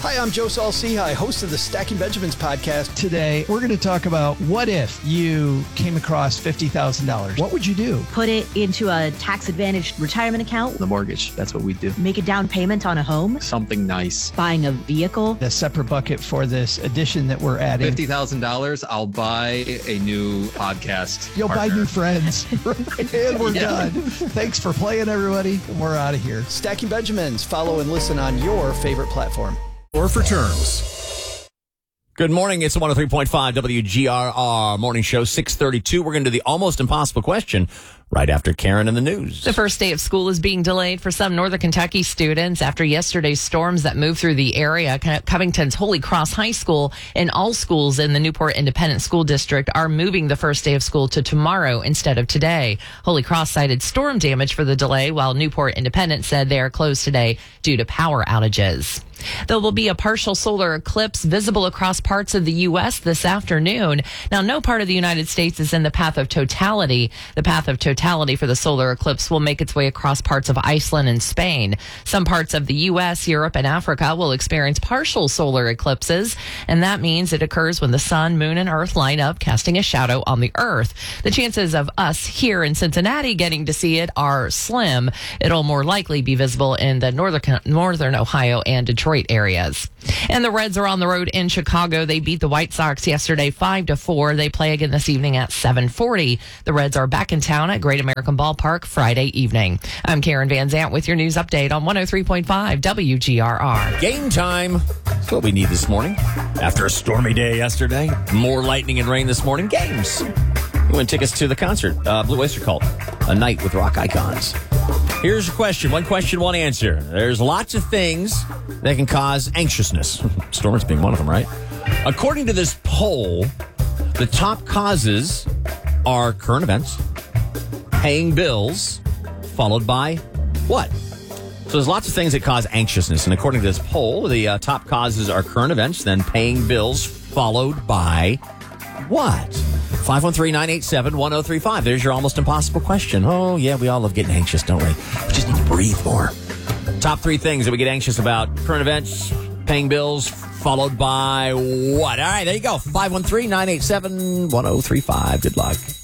Hi, I'm Joe Saul-Sehy, host of the Stacking Benjamins podcast. Today, we're going to talk about what if you came across $50,000? What would you do? Put it into a tax-advantaged retirement account. The mortgage, that's what we do. Make a down payment on a home. Something nice. Buying a vehicle. A separate bucket for this addition that we're adding. $50,000, I'll buy a new podcast. You'll partner. buy new friends. And we're done. Thanks for playing, everybody. And we're out of here. Stacking Benjamins. Follow and listen on your favorite platform. Or for terms. Good morning. It's 103.5 WGRR Morning Show, 632. We're going to do the almost impossible question right after Karen in the news. The first day of school is being delayed for some Northern Kentucky students after yesterday's storms that moved through the area. Covington's Holy Cross High School and all schools in the Newport Independent School District are moving the first day of school to tomorrow instead of today. Holy Cross cited storm damage for the delay, while Newport Independent said they are closed today due to power outages. There will be a partial solar eclipse visible across parts of the U.S. this afternoon. Now, no part of the United States is in the path of totality. The path of totality for the solar eclipse will make its way across parts of Iceland and Spain. Some parts of the U.S., Europe, and Africa will experience partial solar eclipses, and that means it occurs when the sun, moon, and earth line up, casting a shadow on the earth. The chances of us here in Cincinnati getting to see it are slim. It'll more likely be visible in the northern Ohio and Detroit areas. And the Reds are on the road in Chicago. They beat the White Sox yesterday 5-4. They play again this evening at 7:40. The Reds are back in town at Great American Ballpark Friday evening. I'm Karen Van Zant with your news update on 103.5 WGRR. Game time. That's what we need this morning. After a stormy day yesterday, more lightning and rain this morning. Games. We win tickets to the concert, Blue Oyster Cult, a night with rock icons. Here's your question. One question, one answer. There's lots of things that can cause anxiousness. Storms being one of them, right? According to this poll, the top causes are current events, paying bills, followed by what? So there's lots of things that cause anxiousness. And according to this poll, the top causes are current events, then paying bills, followed by what? 513-987-1035. There's your almost impossible question. Oh, yeah, we all love getting anxious, don't we? We just need to breathe more. Top three things that we get anxious about. Current events, paying bills, followed by what? All right, there you go. 513-987-1035. Good luck.